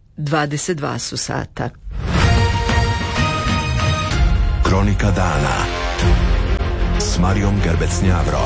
22 su sata. Kronika dana s Marijom Gerbec-Njavro.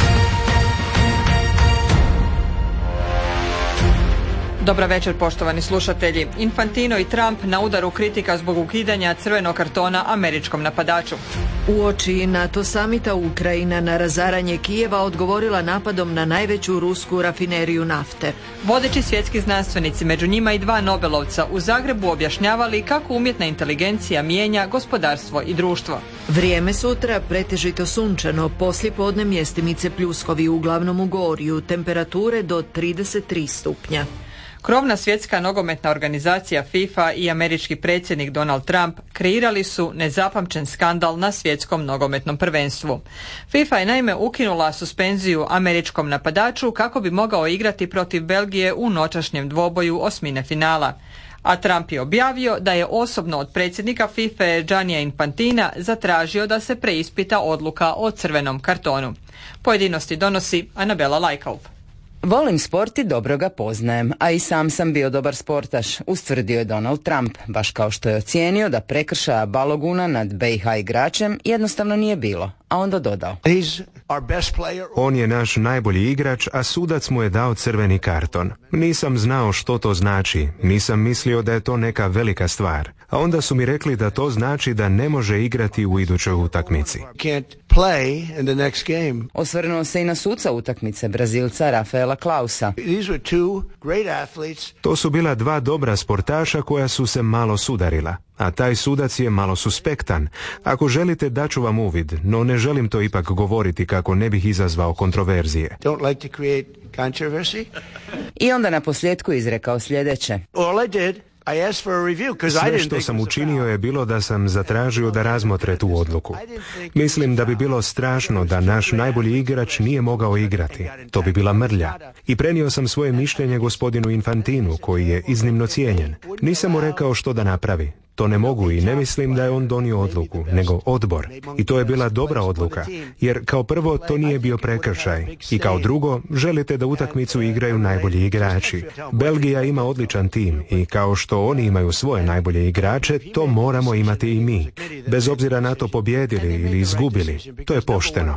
Dobar večer, poštovani slušatelji. Infantino i Trump na udaru kritika zbog ukidanja crvenog kartona američkom napadaču. Uoči NATO samita Ukrajina na razaranje Kijeva odgovorila napadom na najveću rusku rafineriju nafte. Vodeći svjetski znanstvenici, među njima i 2 Nobelovca, u Zagrebu objašnjavali kako umjetna inteligencija mijenja gospodarstvo i društvo. Vrijeme sutra pretežito sunčano, poslijepodne mjestimice pljuskovi, uglavnom u Gorju, temperature do 33 stupnja. Krovna svjetska nogometna organizacija FIFA i američki predsjednik Donald Trump kreirali su nezapamćen skandal na svjetskom nogometnom prvenstvu. FIFA je naime ukinula suspenziju američkom napadaču kako bi mogao igrati protiv Belgije u noćašnjem dvoboju osmine finala. A Trump je objavio da je osobno od predsjednika FIFA Giannija Infantina zatražio da se preispita odluka o crvenom kartonu. Pojedinosti donosi Anabela Lajkov. Volim sport i dobro ga poznajem, a i sam bio dobar sportaš, ustvrdio je Donald Trump, baš kao što je ocijenio da prekršaja Baloguna nad BiH igračem jednostavno nije bilo, a onda dodao: On je naš najbolji igrač, a sudac mu je dao crveni karton. Nisam znao što to znači, nisam mislio da je to neka velika stvar, a onda su mi rekli da to znači da ne može igrati u idućoj utakmici. Osvrnuo se i na suca utakmice, Brazilca Rafaela Klausa. To su bila 2 dobra sportaša koja su se malo sudarila, a taj sudac je malo suspektan. Ako želite, daću vam uvid, no ne želim to ipak govoriti kako ne bih izazvao kontroverzije. I onda na posljedku izrekao sljedeće: Sve što sam učinio je bilo da sam zatražio da razmotre tu odluku. Mislim da bi bilo strašno da naš najbolji igrač nije mogao igrati. To bi bila mrlja. I prenio sam svoje mišljenje gospodinu Infantinu, koji je iznimno cijenjen. Nisam mu rekao što da napravi. To ne mogu i ne mislim da je on donio odluku, nego odbor. I to je bila dobra odluka, jer kao prvo to nije bio prekršaj. I kao drugo, želite da utakmicu igraju najbolji igrači. Belgija ima odličan tim i kao što oni imaju svoje najbolje igrače, to moramo imati i mi. Bez obzira na to pobijedili ili izgubili, to je pošteno.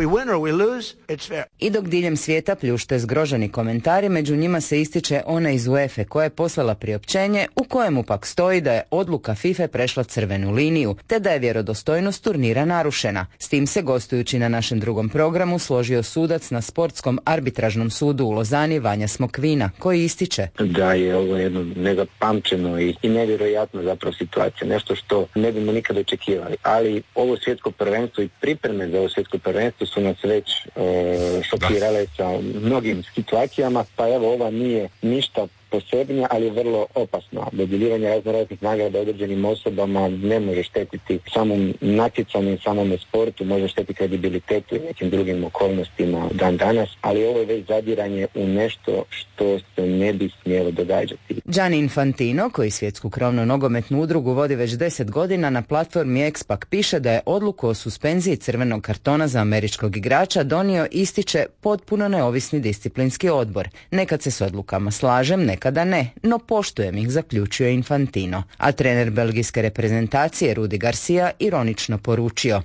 I dok diljem svijeta pljušte zgroženi komentari, među njima se ističe ona iz UEFA koja je poslala priopćenje u kojemu pak stoji da je odluka FIFA prešla crvenu liniju, te da je vjerodostojnost turnira narušena. S tim se, gostujući na našem drugom programu, složio sudac na sportskom arbitražnom sudu u Lozani Vanja Smokvina, koji ističe da je ovo jedno nezapamćeno i nevjerojatno zapravo situacija, nešto što ne bimo nikad očekivali. Ali ovo svjetsko prvenstvo i pripreme za ovo svjetsko prvenstvo su nas već šokirale sa mnogim situacijama, pa evo ova nije ništa posebnija, ali je vrlo opasna. Dodjeljivanje raznoraznih nagrada određenim osobama ne može štetiti samom natjecanju, samome sportu, može štetiti kredibilitetu i nekim drugim okolnostima dan danas, ali ovo je već zadiranje u nešto što se ne bi smjelo događati. Gianni Infantino, koji svjetsku krovnu nogometnu udrugu vodi već 10 godina, na platformi X-Pac piše da je odluku o suspenziji crvenog kartona za američkog igrača donio, ističe, potpuno neovisni disciplinski odbor. Nekad se s odlukama slažem, nekada ne, no poštujem ih, zaključuje Infantino. A trener belgijske reprezentacije Rudi Garcia ironično poručio: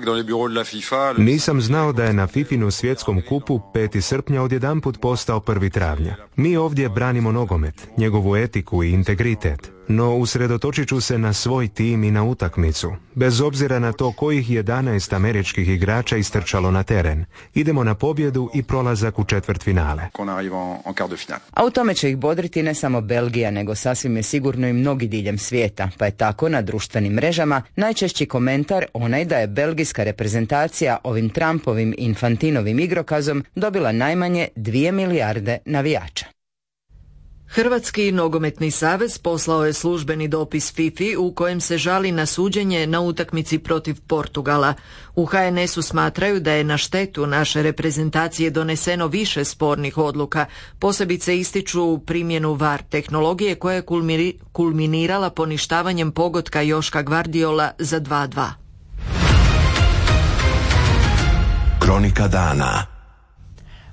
Nisam znao da je na Fifinu svjetskom kupu 5. srpnja odjedanput postao 1. travnja. Mi ovdje branimo nogomet, njegovu etiku i integritet. No usredotočit ću se na svoj tim i na utakmicu, bez obzira na to kojih 11 američkih igrača istrčalo na teren. Idemo na pobjedu i prolazak u četvrtfinale. A u tome će ih bodriti ne samo Belgija, nego sasvim je sigurno i mnogi diljem svijeta, pa je tako na društvenim mrežama najčešći komentar onaj da je belgijska reprezentacija ovim Trumpovim Infantinovim igrokazom dobila najmanje 2 milijarde navijača. Hrvatski nogometni savez poslao je službeni dopis FIFA u kojem se žali na suđenje na utakmici protiv Portugala. U HNS-u smatraju da je na štetu naše reprezentacije doneseno više spornih odluka, posebice ističu primjenu VAR tehnologije koja je kulminirala poništavanjem pogotka Joška Gvardiola za 2:2. Kronika dana.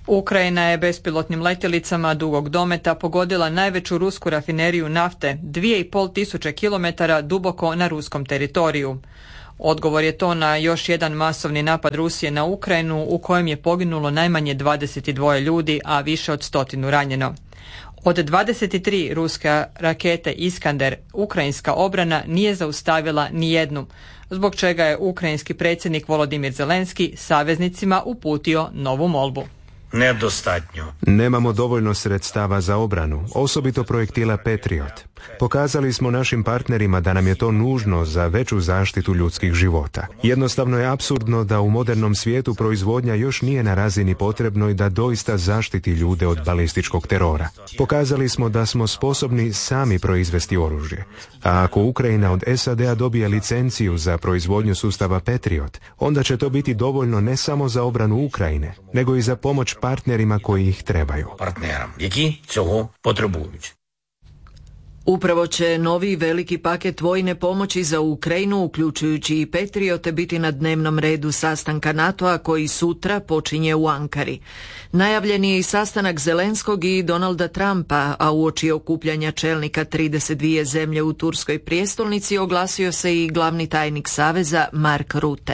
Ukrajina je bespilotnim letjelicama dugog dometa pogodila najveću rusku rafineriju nafte 2500 km duboko na ruskom teritoriju. Odgovor je to na još jedan masovni napad Rusije na Ukrajinu u kojem je poginulo najmanje 22 ljudi, a više od 100 ranjeno. Od 23 ruske rakete Iskander, ukrajinska obrana nije zaustavila ni jednu, zbog čega je ukrajinski predsjednik Volodimir Zelenski saveznicima uputio novu molbu. Nedostatnjo. Nemamo dovoljno sredstava za obranu, osobito projektila Patriot. Pokazali smo našim partnerima da nam je to nužno za veću zaštitu ljudskih života. Jednostavno je apsurdno da u modernom svijetu proizvodnja još nije na razini potrebnoj da doista zaštiti ljude od balističkog terora. Pokazali smo da smo sposobni sami proizvesti oružje. A ako Ukrajina od SAD-a dobije licenciju za proizvodnju sustava Patriot, onda će to biti dovoljno ne samo za obranu Ukrajine, nego i za pomoć partnerima koji ih trebaju. Партнерам, які цього потребують. Upravo će novi veliki paket vojne pomoći za Ukrajinu, uključujući i Patriote, biti na dnevnom redu sastanka NATO-a koji sutra počinje u Ankari. Najavljen je i sastanak Zelenskog i Donalda Trumpa, a uoči okupljanja čelnika 32 zemlje u turskoj prijestolnici oglasio se i glavni tajnik Saveza Mark Rutte.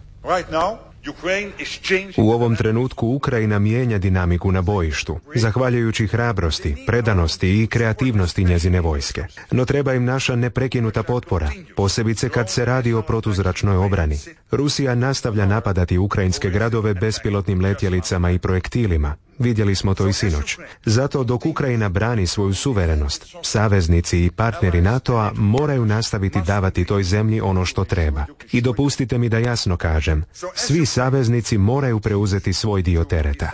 U ovom trenutku Ukrajina mijenja dinamiku na bojištu, zahvaljujući hrabrosti, predanosti i kreativnosti njezine vojske. No treba im naša neprekinuta potpora, posebice kad se radi o protuzračnoj obrani. Rusija nastavlja napadati ukrajinske gradove bespilotnim letjelicama i projektilima. Vidjeli smo to i sinoć. Zato dok Ukrajina brani svoju suverenost, saveznici i partneri NATO-a moraju nastaviti davati toj zemlji ono što treba. I dopustite mi da jasno kažem, svi saveznici moraju preuzeti svoj dio tereta.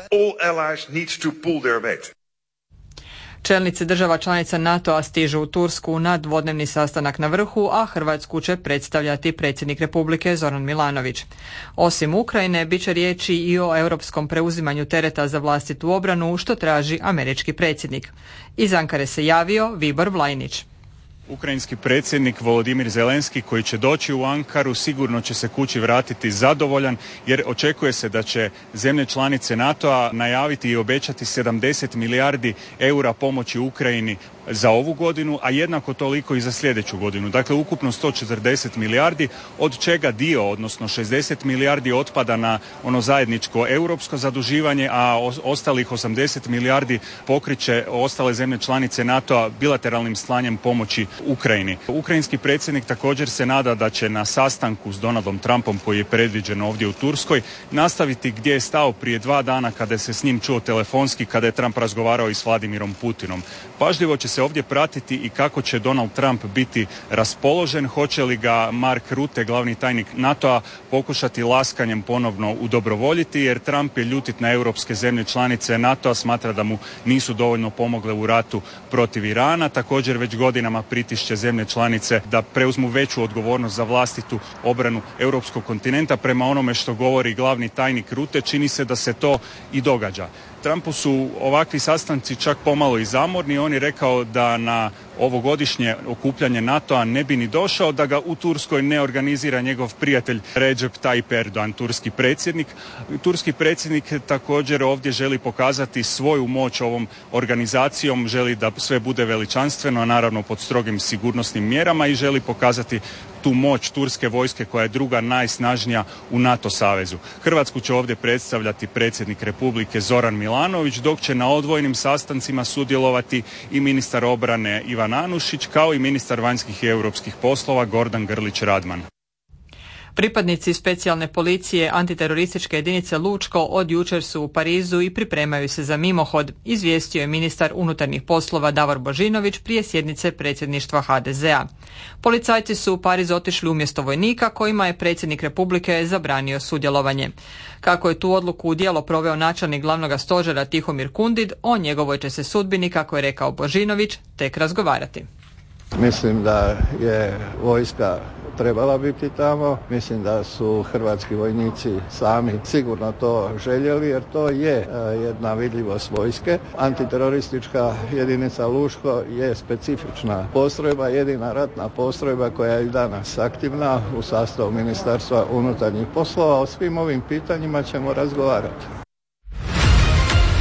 Čelnici država članica NATO-a stižu u Tursku na dvodnevni sastanak na vrhu, a Hrvatsku će predstavljati predsjednik Republike Zoran Milanović. Osim Ukrajine, bit će riječi i o europskom preuzimanju tereta za vlastitu obranu, što traži američki predsjednik. Iz Ankare se javio Vibor Vlajnić. Ukrajinski predsjednik Volodimir Zelenski, koji će doći u Ankaru, sigurno će se kući vratiti zadovoljan, jer očekuje se da će zemlje članice NATO-a najaviti i obećati 70 milijardi eura pomoći Ukrajini za ovu godinu, a jednako toliko i za sljedeću godinu. Dakle, ukupno 140 milijardi, od čega dio, odnosno 60 milijardi otpada na ono zajedničko europsko zaduživanje, a ostalih 80 milijardi pokriće ostale zemlje članice NATO-a bilateralnim slanjem pomoći Ukrajini. Ukrajinski predsjednik također se nada da će na sastanku s Donaldom Trumpom, koji je predviđen ovdje u Turskoj, nastaviti gdje je stao prije 2 dana kada se s njim čuo telefonski, kada je Trump razgovarao i s Vladimirom Putinom. Pažljivo će se ovdje pratiti i kako će Donald Trump biti raspoložen, hoće li ga Mark Rutte, glavni tajnik NATO-a, pokušati laskanjem ponovno udobrovoljiti, jer Trump je ljutit na europske zemlje članice NATO-a, smatra da mu nisu dovoljno pomogle u ratu protiv Irana. Također već godinama pritišće zemlje članice da preuzmu veću odgovornost za vlastitu obranu europskog kontinenta. Prema onome što govori glavni tajnik Rutte, čini se da se to i događa. Trumpu su ovakvi sastanci čak pomalo i zamorni. On je rekao da na ovogodišnje okupljanje NATO-a ne bi ni došao da ga u Turskoj ne organizira njegov prijatelj Recep Tayyip Erdogan, turski predsjednik. Turski predsjednik također ovdje želi pokazati svoju moć ovom organizacijom, želi da sve bude veličanstveno, naravno pod strogim sigurnosnim mjerama, i želi pokazati tu moć turske vojske koja je druga najsnažnija u NATO savezu. Hrvatsku će ovdje predstavljati predsjednik Republike Zoran Milanović, dok će na odvojenim sastancima sudjelovati i ministar obrane Ivan Anušić, kao i ministar vanjskih i europskih poslova Gordan Grlić Radman. Pripadnici specijalne policije antiterorističke jedinice Lučko od jučer su u Parizu i pripremaju se za mimohod, izvijestio je ministar unutarnjih poslova Davor Božinović prije sjednice predsjedništva HDZ-a. Policajci su u Pariz otišli umjesto vojnika kojima je predsjednik Republike zabranio sudjelovanje. Kako je tu odluku u djelo proveo načelnik glavnog stožera Tihomir Kundid, o njegovoj će se sudbini, kako je rekao Božinović, tek razgovarati. Mislim da je vojska trebala biti tamo, mislim da su hrvatski vojnici sami sigurno to željeli, jer to je jedna vidljivost vojske. Antiteroristička jedinica Luško je specifična postrojba, jedina ratna postrojba koja je i danas aktivna u sastavu Ministarstva unutarnjih poslova. O svim ovim pitanjima ćemo razgovarati.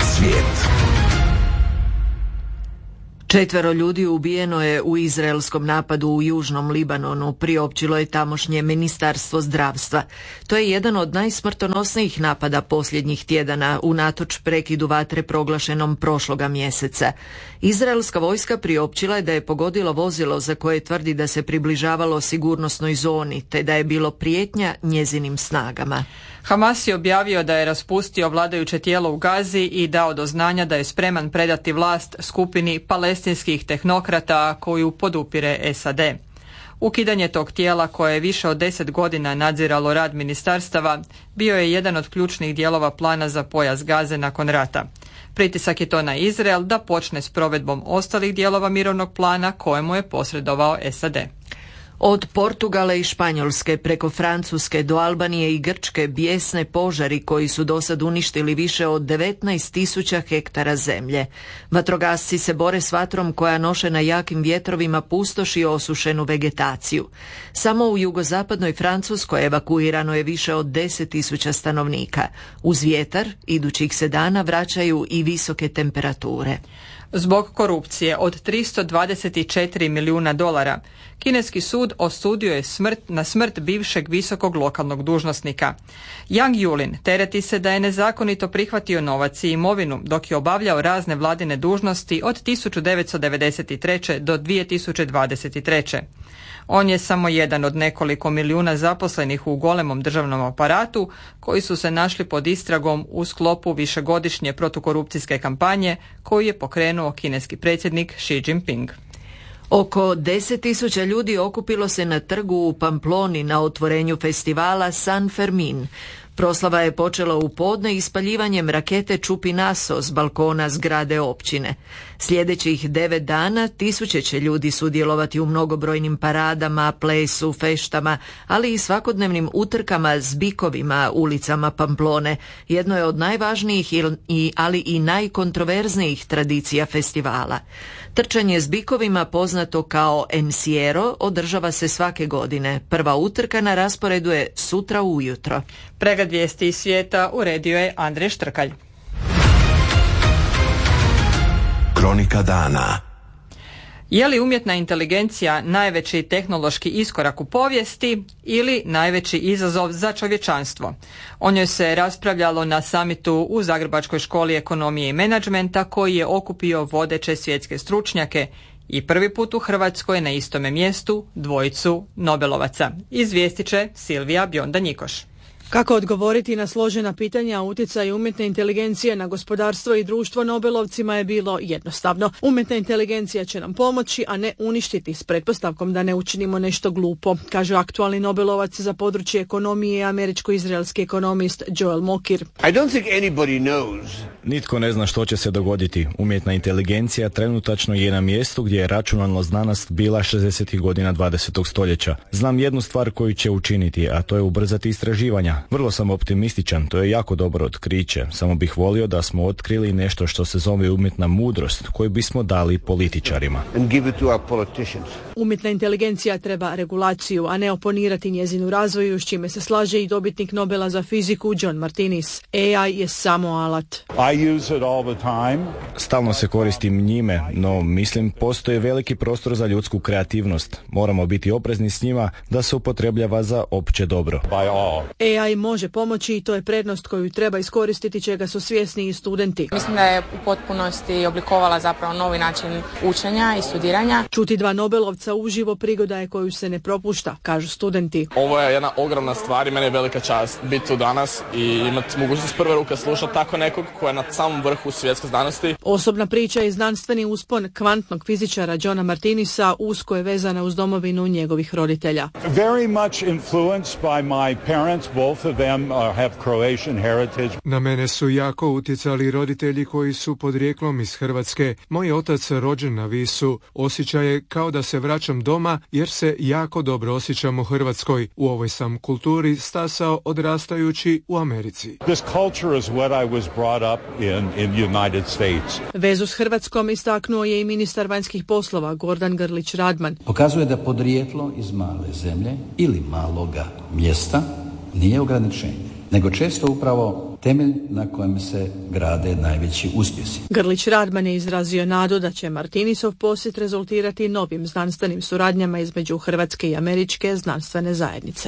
4 ljudi ubijeno je u izraelskom napadu u južnom Libanonu, priopćilo je tamošnje ministarstvo zdravstva. To je jedan od najsmrtonosnijih napada posljednjih tjedana, unatoč prekidu vatre proglašenom prošloga mjeseca. Izraelska vojska priopćila je da je pogodilo vozilo za koje tvrdi da se približavalo sigurnosnoj zoni, te da je bilo prijetnja njezinim snagama. Hamas je objavio da je raspustio vladajuće tijelo u Gazi i dao do znanja da je spreman predati vlast skupini palestinskih tehnokrata koju podupire SAD. Ukidanje tog tijela, koje je više od 10 godina nadziralo rad ministarstava, bio je jedan od ključnih dijelova plana za pojas Gaze nakon rata. Pritisak je to na Izrael da počne s provedbom ostalih dijelova mirovnog plana kojemu je posredovao SAD. Od Portugala i Španjolske preko Francuske do Albanije i Grčke bijesne požari koji su dosad uništili više od 19.000 hektara zemlje. Vatrogasci se bore s vatrom koja noše na jakim vjetrovima pustoši osušenu vegetaciju. Samo u jugozapadnoj Francuskoj evakuirano je više od 10.000 stanovnika. Uz vjetar idućih se dana vraćaju i visoke temperature. Zbog korupcije od $324 milijuna, kineski sud osudio je na smrt bivšeg visokog lokalnog dužnosnika. Yang Yulin tereti se da je nezakonito prihvatio novac i imovinu dok je obavljao razne vladine dužnosti od 1993. do 2023. On je samo jedan od nekoliko milijuna zaposlenih u golemom državnom aparatu koji su se našli pod istragom u sklopu višegodišnje protukorupcijske kampanje koju je pokrenuo kineski predsjednik Xi Jinping. Oko 10.000 ljudi okupilo se na trgu u Pamploni na otvorenju festivala San Fermin. Proslava je počela u podne ispaljivanjem rakete Chupinazo s balkona zgrade općine. Sljedećih 9 dana tisuće će ljudi sudjelovati u mnogobrojnim paradama, plesu, feštama, ali i svakodnevnim utrkama s bikovima ulicama Pamplone. Jedno je od najvažnijih, ali i najkontroverznijih tradicija festivala. Trčanje s bikovima, poznato kao Encierro, održava se svake godine. Prva utrka na rasporedu je sutra ujutro. Pregled vijesti iz svijeta uredio je Andrej Štrkalj. Kronika dana. Je li umjetna inteligencija najveći tehnološki iskorak u povijesti ili najveći izazov za čovječanstvo? O njoj se raspravljalo na samitu u Zagrebačkoj školi ekonomije i menadžmenta koji je okupio vodeće svjetske stručnjake i prvi put u Hrvatskoj na istome mjestu dvojicu Nobelovaca. Izvijestit će Silvija Bjonda-Njikoš. Kako odgovoriti na složena pitanja o utjecaju umjetne inteligencije na gospodarstvo i društvo Nobelovcima je bilo jednostavno. Umjetna inteligencija će nam pomoći, a ne uništiti, s pretpostavkom da ne učinimo nešto glupo, kaže aktualni Nobelovac za područje ekonomije i američko-izraelski ekonomist Joel Mokir. Nitko ne zna što će se dogoditi. Umjetna inteligencija trenutačno je na mjestu gdje je računalna znanost bila 60. godina 20. stoljeća. Znam jednu stvar koju će učiniti, a to je ubrzati istraživanja. Vrlo sam optimističan, to je jako dobro otkriće. Samo bih volio da smo otkrili nešto što se zove umjetna mudrost, koju bismo dali političarima. Umjetna inteligencija treba regulaciju, a ne oponirati njezinu razvoju, s čime se slaže i dobitnik Nobela za fiziku John Martinis. AI je samo alat. Stalno se koristim njime, no mislim postoji veliki prostor za ljudsku kreativnost. Moramo biti oprezni s njima da se upotrebljava za opće dobro. AI može pomoći i to je prednost koju treba iskoristiti, čega su svjesni i studenti. Mislim da je u potpunosti oblikovala zapravo novi način učenja i studiranja. Čuti dva Nobelovca uživo prigoda je koju se ne propušta, kažu studenti. Ovo je jedna ogromna stvar i meni je velika čast biti tu danas i imati mogućnost prve ruke slušati tako nekog koja je na samom vrhu svjetske znanosti. Osobna priča i znanstveni uspon kvantnog fizičara Johna Martinisa usko je vezana uz domovinu njegovih roditelja. Very much influenced by my parents. Both of them have Croatian heritage. Na mene su jako utjecali roditelji koji su podrijetlom iz Hrvatske. Moj otac rođen na Visu. Osjećaj je kao da se vraćam doma jer se jako dobro osjećam u Hrvatskoj. U ovoj sam kulturi stasao odrastajući u Americi. This culture is what I was brought up in United States. Vezu s Hrvatskom istaknuo je i ministar vanjskih poslova Gordan Grlić Radman. Pokazuje da podrijetlo iz male zemlje ili maloga mjesta nije ograničenje, nego često upravo temelj na kojem se grade najveći uspjesi. Grlić Radman je izrazio nadu da će Martinisov posjet rezultirati novim znanstvenim suradnjama između Hrvatske i američke znanstvene zajednice.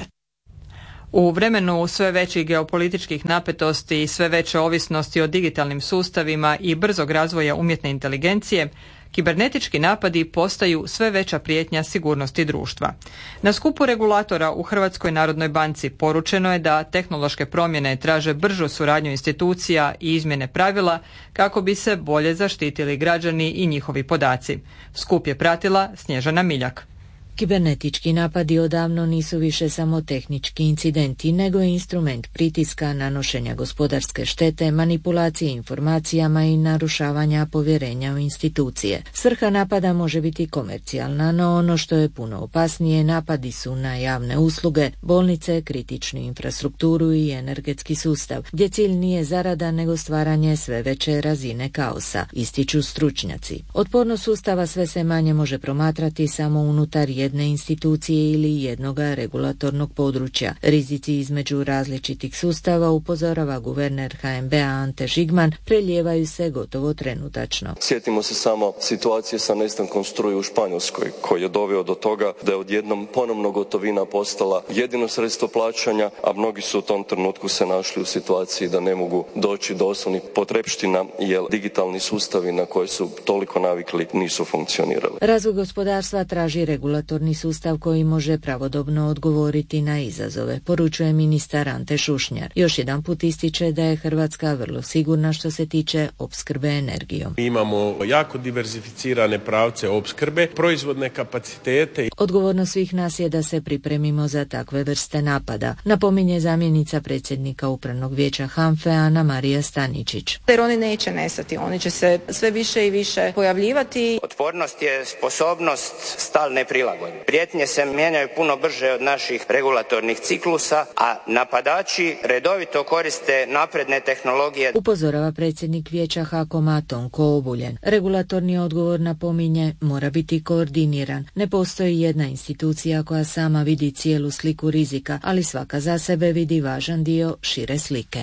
U vremenu sve većih geopolitičkih napetosti i sve veće ovisnosti o digitalnim sustavima i brzog razvoja umjetne inteligencije, kibernetički napadi postaju sve veća prijetnja sigurnosti društva. Na skupu regulatora u Hrvatskoj narodnoj banci poručeno je da tehnološke promjene traže bržu suradnju institucija i izmjene pravila kako bi se bolje zaštitili građani i njihovi podaci. Skup je pratila Snježana Miljak. Kibernetički napadi odavno nisu više samo tehnički incidenti, nego je instrument pritiska, nanošenja gospodarske štete, manipulacije informacijama i narušavanja povjerenja u institucije. Svrha napada može biti komercijalna, no ono što je puno opasnije, napadi su na javne usluge, bolnice, kritičnu infrastrukturu i energetski sustav, gdje cilj nije zarada nego stvaranje sve veće razine kaosa, ističu stručnjaci. Otpornost sustava sve se manje može promatrati samo unutar jedne institucije ili jednoga regulatornog područja. Rizici između različitih sustava, upozorava guverner HNB-a Ante Žigman, prelijevaju se gotovo trenutačno. Sjetimo se samo situacije sa nestankom struje u Španjolskoj, koji je doveo do toga da je odjednom ponovno gotovina postala jedino sredstvo plaćanja, a mnogi su u tom trenutku se našli u situaciji da ne mogu doći do osnovnih potrepština jer digitalni sustavi na koje su toliko navikli nisu funkcionirali. Razvoj gospodarstva traži regulatorni sustav koji može pravodobno odgovoriti na izazove, poručuje ministar Ante Šušnjar. Još jedan put ističe da je Hrvatska vrlo sigurna što se tiče opskrbe energijom. Imamo jako diverzificirane pravce opskrbe, proizvodne kapacitete. Odgovornost svih nas je da se pripremimo za takve vrste napada, napominje zamjenica predsjednika Upravnog vijeća HANFA-e Ana Marija Staničić. Jer oni neće nestati, oni će se sve više i više pojavljivati. Otpornost je sposobnost stalne prilagodbe. Prijetnje se mijenjaju puno brže od naših regulatornih ciklusa, a napadači redovito koriste napredne tehnologije. Upozorava predsjednik vijeća HAKOM-a Tonko Obuljen. Regulatorni odgovor, napominje, mora biti koordiniran. Ne postoji jedna institucija koja sama vidi cijelu sliku rizika, ali svaka za sebe vidi važan dio šire slike.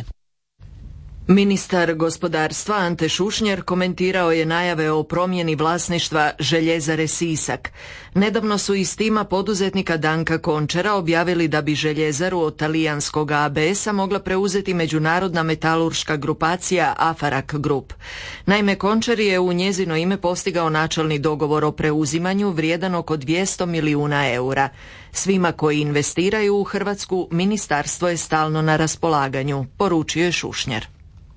Ministar gospodarstva Ante Šušnjar komentirao je najave o promjeni vlasništva Željezare Sisak. Nedavno su iz tima poduzetnika Danka Končara objavili da bi željezaru od talijanskog ABS-a mogla preuzeti međunarodna metalurška grupacija Afarak Group. Naime, Končar je u njezino ime postigao načelni dogovor o preuzimanju vrijedan oko 200 milijuna eura. Svima koji investiraju u Hrvatsku ministarstvo je stalno na raspolaganju, poručio je Šušnjar.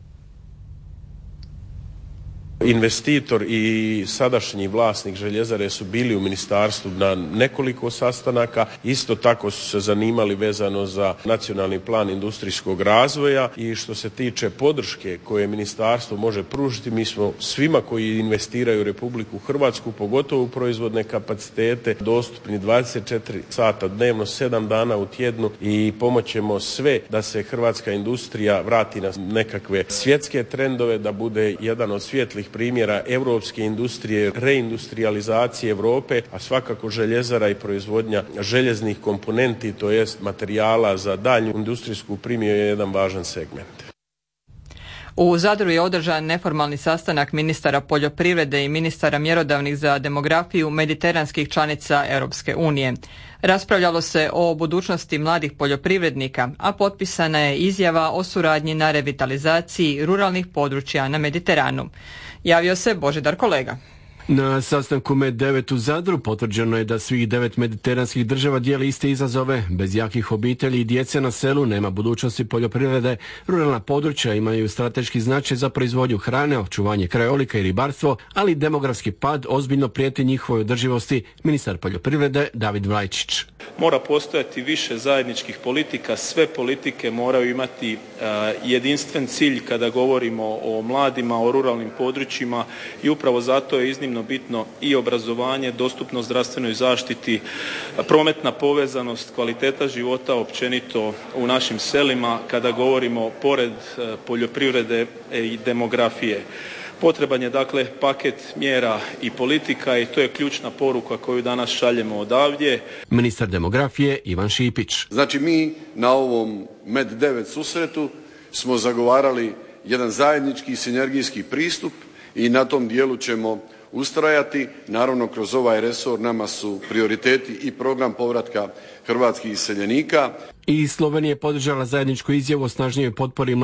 Investitor i sadašnji vlasnik željezare su bili u ministarstvu na nekoliko sastanaka, isto tako su se zanimali vezano za nacionalni plan industrijskog razvoja i što se tiče podrške koje ministarstvo može pružiti, mi smo svima koji investiraju u Republiku Hrvatsku, pogotovo u proizvodne kapacitete, dostupni 24 sata dnevno, 7 dana u tjednu i pomoćemo sve da se hrvatska industrija vrati na nekakve svjetske trendove, da bude jedan od svjetlih primjera europske industrije, reindustrializacije Europe, a svakako željezara i proizvodnja željeznih komponenti, to jest materijala za daljnju industrijsku primjenu je jedan važan segment. U Zadru je održan neformalni sastanak ministara poljoprivrede i ministara mjerodavnih za demografiju mediteranskih članica Europske unije. Raspravljalo se o budućnosti mladih poljoprivrednika, a potpisana je izjava o suradnji na revitalizaciji ruralnih područja na Mediteranu. Javio se Božidar Kolega. Na sastanku Med9 u Zadru potvrđeno je da svih 9 mediteranskih država dijeli iste izazove. Bez jakih obitelji i djece na selu nema budućnosti poljoprivrede. Ruralna područja imaju strateški značaj za proizvodnju hrane, očuvanje krajolika i ribarstvo, ali demografski pad ozbiljno prijeti njihovoj održivosti, ministar poljoprivrede David Vlajčić. Mora postojati više zajedničkih politika, sve politike moraju imati jedinstven cilj kada govorimo o mladima, o ruralnim područjima i upravo zato je iznimno bitno i obrazovanje, dostupnost zdravstvenoj zaštiti, prometna povezanost, kvaliteta života općenito u našim selima kada govorimo pored poljoprivrede i demografije. Potreban je dakle paket mjera i politika i to je ključna poruka koju danas šaljemo odavdje. Ministar demografije Ivan Šipić. Znači mi na ovom Med9 susretu smo zagovarali jedan zajednički sinergijski pristup i na tom dijelu ćemo ustrajati. Naravno, kroz ovaj resor nama su prioriteti i program povratka hrvatskih iseljenika. I Slovenija je podržala zajedničku izjavu o snažnijoj potpori